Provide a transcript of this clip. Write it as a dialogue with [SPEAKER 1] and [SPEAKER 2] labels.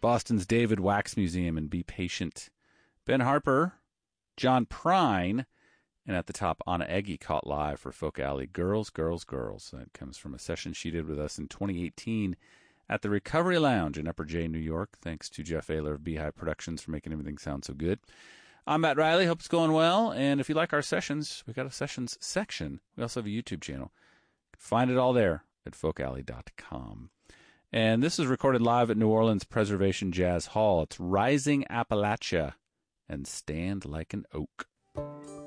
[SPEAKER 1] Boston's David Wax Museum and Be Patient. Ben Harper, John Prine, and at the top, Anna Eggy caught live for Folk Alley. Girls, Girls, Girls. That comes from a session she did with us in 2018 at the Recovery Lounge in Upper J, New York. Thanks to Jeff Ayler of Beehive Productions for making everything sound so good. I'm Matt Riley. Hope it's going well. And if you like our sessions, we've got a sessions section. We also have a YouTube channel. Find it all there at folkalley.com. And this is recorded live at New Orleans Preservation Jazz Hall. It's Rising Appalachia and Stand Like an Oak.